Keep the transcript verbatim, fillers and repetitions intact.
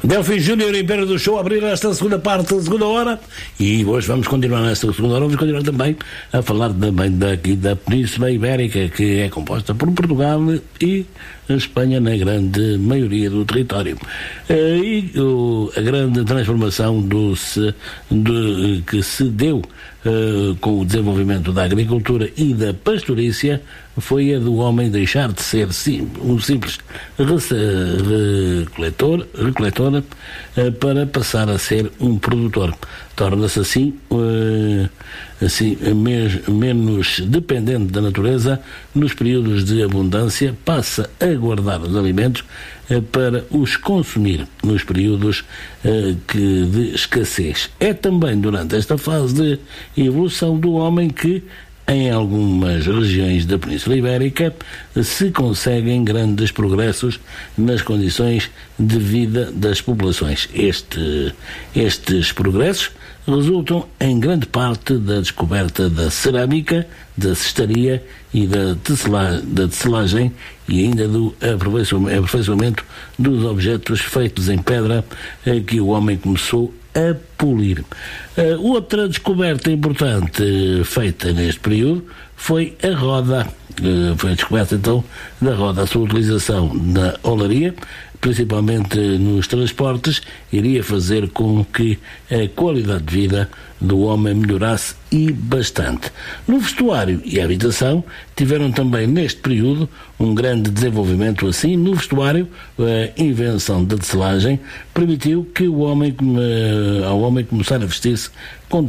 Delfim Júnior, Império do Show, abrir esta segunda parte, da segunda hora, e hoje vamos continuar nesta segunda hora, vamos continuar também a falar também daqui da Península Ibérica, que é composta por Portugal e a Espanha na grande maioria do território. E o, a grande transformação do se, de, que se deu Uh, com o desenvolvimento da agricultura e da pastorícia foi a do homem deixar de ser sim, um simples recoletor, recoletor uh, para passar a ser um produtor. Torna-se assim, uh, assim me, menos dependente da natureza nos períodos de abundância, passa a guardar os alimentos uh, para os consumir nos períodos uh, que de escassez. É também durante esta fase de evolução do homem que em algumas regiões da Península Ibérica se conseguem grandes progressos nas condições de vida das populações. Este, estes progressos resultam em grande parte da descoberta da cerâmica, da cestaria e da, tecela, da tecelagem e ainda do aperfeiçoamento dos objetos feitos em pedra eh, que o homem começou a polir. Uh, outra descoberta importante uh, feita neste período foi a roda. Uh, foi a descoberta então da roda. A sua utilização na olaria, principalmente nos transportes, iria fazer com que a qualidade de vida do homem melhorasse e bastante. No vestuário e a habitação tiveram também neste período um grande desenvolvimento. Assim, no vestuário, a invenção da tecelagem permitiu que o homem, ao homem começar a vestir-se com